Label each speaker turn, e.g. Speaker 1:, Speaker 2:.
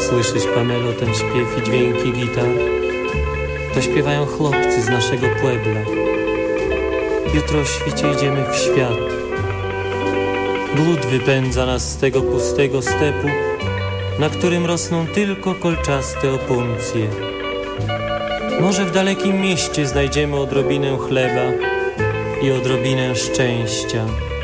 Speaker 1: Słyszysz, Pamelo, ten śpiew i dźwięki gitar? To śpiewają chłopcy z naszego puebla. Jutro o świcie idziemy w świat. Głód wypędza nas z tego pustego stepu, na którym rosną tylko kolczaste opuncje. Może w dalekim mieście znajdziemy odrobinę chleba i odrobinę szczęścia.